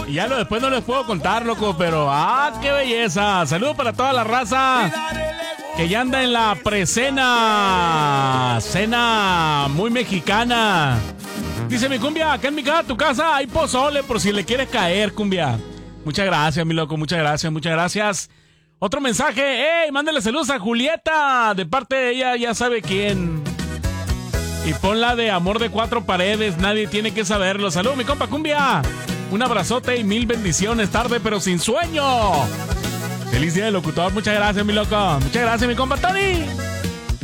Y ya lo después no les puedo contar, loco, pero qué belleza. Saludos para toda la raza que ya anda en la precena, cena muy mexicana. Dice mi cumbia, acá en mi casa, tu casa hay pozole por si le quieres caer, cumbia. Muchas gracias, mi loco, muchas gracias, muchas gracias. Otro mensaje, mándale saludos a Julieta, de parte de ella, ya sabe quién. Y ponla de Amor de Cuatro Paredes, nadie tiene que saberlo. Saludos, mi compa cumbia. Un abrazote y 1000 bendiciones, tarde pero sin sueño. Feliz día del locutor, muchas gracias, mi loco. Muchas gracias, mi compa Tony.